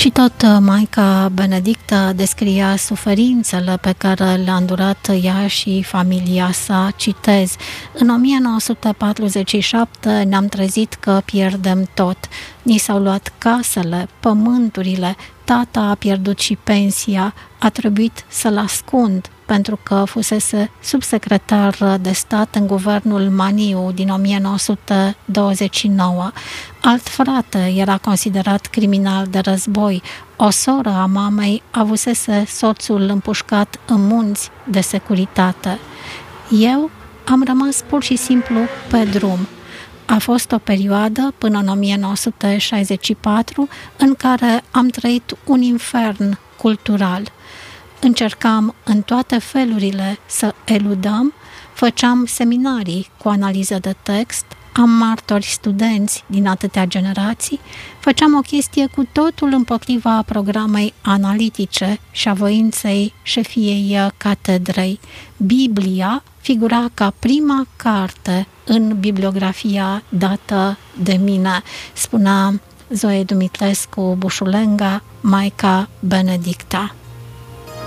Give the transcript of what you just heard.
Și tot Maica Benedicta descria suferințele pe care le-a îndurat ea și familia sa. Citez: în 1947 ne-am trezit că pierdem tot. Ni s-au luat casele, pământurile, tata a pierdut și pensia, a trebuit să-l ascund pentru că fusese subsecretar de stat în guvernul Maniu din 1929. Alt frate era considerat criminal de război. O soră a mamei avusese soțul împușcat în munți de securitate. Eu am rămas pur și simplu pe drum. A fost o perioadă, până în 1964, în care am trăit un infern cultural. Încercam în toate felurile să eludăm, făceam seminarii cu analiză de text, am martori studenți din atâtea generații, făceam o chestie cu totul împotriva programei analitice și a voinței șefiei catedrei. Biblia figura ca prima carte în bibliografia dată de mine, spunea Zoe Dumitrescu Bușulenga, Maica Benedicta.